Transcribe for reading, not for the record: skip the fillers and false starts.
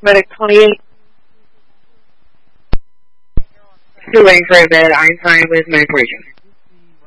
Medic 28. Doing for a bed. I'm fine with medic region.